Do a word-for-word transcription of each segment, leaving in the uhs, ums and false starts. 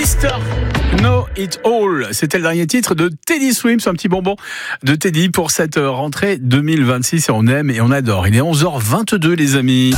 mister Know It All. C'était le dernier titre de Teddy Swims, un petit bonbon de Teddy pour cette rentrée deux mille vingt-six. Et on aime et on adore. Il est onze heures vingt-deux, les amis.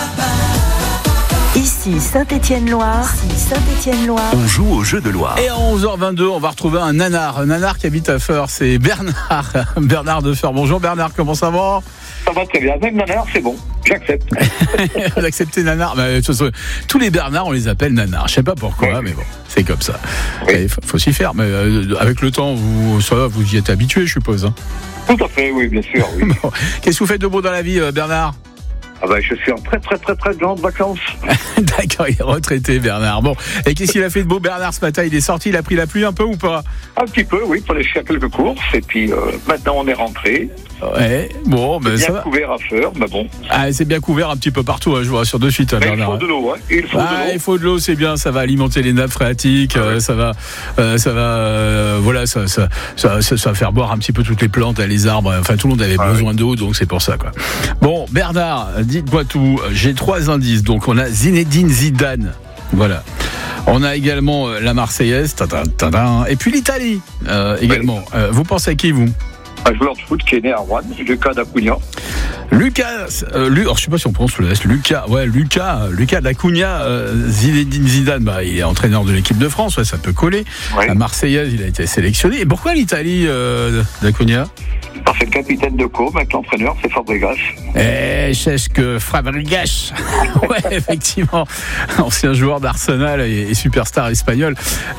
Ici Saint-Étienne-Loire. Ici Saint-Étienne-Loire. On joue au jeu de Loire. Et à onze heures vingt-deux, on va retrouver un nanar. Un nanar qui habite à Feur. C'est Bernard. Bernard de Feur. Bonjour Bernard, comment ça va? Ça va très bien. Même nanar, c'est bon. J'accepte. Vous acceptez nanar? Bah, de toute façon, tous les Bernards, on les appelle nanar. Je sais pas pourquoi, oui. Mais bon, c'est comme ça. Il oui. faut, faut s'y faire. Mais euh, avec le temps, vous, ça va, vous y êtes habitué, je suppose. Hein. Tout à fait, oui, bien sûr. Oui. Bon. Qu'est-ce que vous faites de beau dans la vie, Bernard? Ah ben, je suis en très très très très grande vacances. D'accord, il est retraité Bernard. Bon, et qu'est-ce qu'il a fait de beau Bernard ce matin? Il est sorti, il a pris la pluie un peu ou pas? Un petit peu, oui, pour aller faire quelques courses. Et puis euh, maintenant on est rentré. Ouais, bon, ben c'est ça bien va. Couvert à Feur, mais bon. Ah, c'est bien couvert un petit peu partout, hein, je vous rassure de suite, hein, Bernard. Il faut de l'eau, hein. Il faut ah, de l'eau. Il faut de l'eau, c'est bien, ça va alimenter les nappes phréatiques, ah, ouais. euh, ça va, euh, ça va, euh, voilà, ça, ça, ça, ça, ça va faire boire un petit peu toutes les plantes, les arbres. Enfin, tout le monde avait ah, besoin ouais. d'eau, donc c'est pour ça, quoi. Bon, Bernard, dites-moi tout. J'ai trois indices. Donc, on a Zinedine Zidane. Voilà. On a également euh, la Marseillaise. Tadam, tadam, et puis l'Italie euh, également. Oui. Euh, vous pensez à qui, vous? Un joueur de foot qui est né à Rouen, Lucas D'Acunha. Lucas, euh, Lu, alors je sais pas si on prononce le S. Lucas, ouais, Lucas, Lucas D'Acunha, euh, Zinedine Zidane, bah, il est entraîneur de l'équipe de France, ouais, ça peut coller. Oui. La Marseillaise, il a été sélectionné. Et pourquoi l'Italie, euh, D'Acunha? C'est le capitaine de Co, mais l'entraîneur, c'est Fabregas. Eh, c'est que Fabregas. Ouais, effectivement. Ancien joueur d'Arsenal et, et superstar espagnol.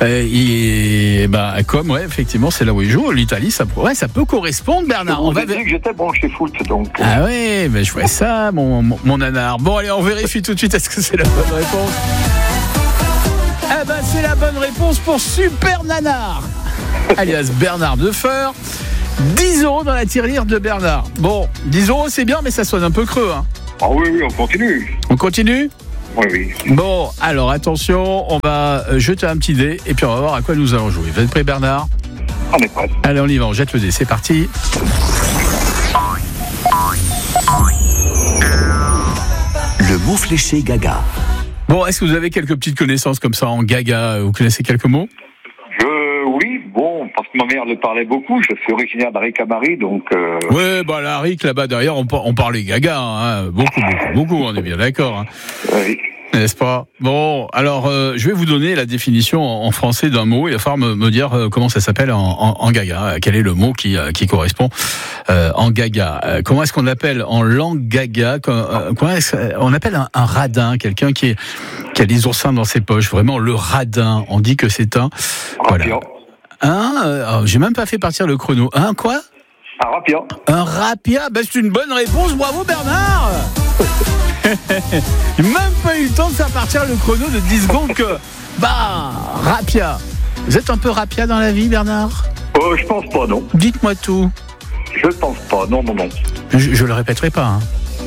Et, bah, comme, ouais, effectivement, c'est là où il joue. L'Italie, ça, ouais, ça peut correspondre, Bernard. On va dire que j'étais bon chez foot, donc. Ah ouais, mais je vois ça, mon, mon, mon nanar. Bon, allez, on vérifie tout de suite. Est-ce que c'est la bonne réponse? Eh ben, c'est la bonne réponse pour Super Nanar, alias Bernard de Feur. dix euros dans la tirelire de Bernard. Bon, dix euros c'est bien, mais ça sonne un peu creux. Hein. Ah oui, oui, on continue. On continue? Oui, oui. Bon, alors attention, on va jeter un petit dé et puis on va voir à quoi nous allons jouer. Vous êtes prêts, Bernard? On est prêts. Allez, on y va, on jette le dé, c'est parti. Le mot fléché Gaga. Bon, est-ce que vous avez quelques petites connaissances comme ça en Gaga? Vous connaissez quelques mots? Je, oui, bon, parce que ma mère le parlait beaucoup. Je suis originaire d'Aric-à-Marie, donc. Euh... Oui, bah la Ric là-bas derrière, on, on parlait Gaga, hein, beaucoup, beaucoup, beaucoup. On est bien d'accord. Hein. Oui. N'est-ce pas? Bon, alors euh, je vais vous donner la définition en, en français d'un mot. Il va falloir me, me dire euh, comment ça s'appelle en, en, en Gaga. Quel est le mot qui, euh, qui correspond euh, en Gaga? euh, Comment est-ce qu'on appelle en langue Gaga? euh, Comment est-ce qu'on appelle un, un radin? Quelqu'un qui, est, qui a des oursins dans ses poches. Vraiment le radin. On dit que c'est un. Voilà. Un. Euh, j'ai même pas fait partir le chrono. Un quoi? Un rapia. Un rapia. Ben, c'est une bonne réponse. Bravo Bernard. J'ai même pas eu le temps de faire partir le chrono de dix secondes que... Bah, rapia. Vous êtes un peu rapia dans la vie, Bernard? euh, Je pense pas, non. Dites-moi tout. Je pense pas, non, non, non. Je, je le répéterai pas, hein.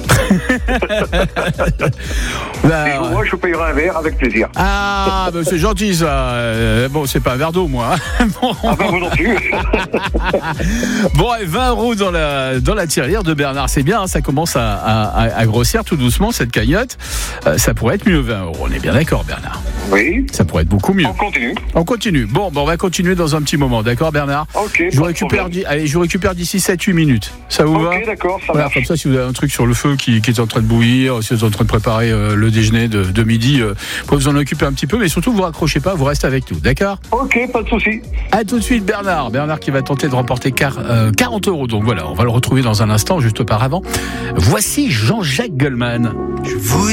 Bah, et moi, je vous payerai un verre avec plaisir. Ah, bah c'est gentil ça. Euh, bon, c'est pas un verre d'eau, moi. Bon. Ah bah vous non plus. Bon, et vingt euros dans la dans la tirelire de Bernard, c'est bien. Hein, ça commence à, à, à grossir tout doucement cette cagnotte. Euh, ça pourrait être mieux vingt euros. On est bien d'accord, Bernard. Oui. Ça pourrait être beaucoup mieux. On continue. On continue. Bon, bon on va continuer dans un petit moment, d'accord, Bernard? Ok. Je vous récupère. Di- allez, je vous récupère d'ici sept huit minutes. Ça vous okay, va? Ok, d'accord. Ça voilà, marche. comme ça, si vous avez un truc sur le feu qui, qui est en train de bouillir, si vous êtes en train de préparer euh, le déjeuner de, de midi, euh, pour vous en occuper un petit peu, mais surtout vous raccrochez pas, vous restez avec nous, d'accord? Ok, pas de souci. À tout de suite Bernard, Bernard qui va tenter de remporter car, euh, quarante euros, donc voilà, on va le retrouver dans un instant, juste auparavant. Voici Jean-Jacques Goldman. Je vous